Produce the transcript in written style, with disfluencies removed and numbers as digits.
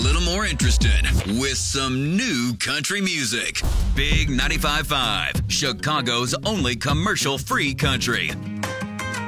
little more interested with some new country music. Big 95.5, Chicago's only commercial-free country.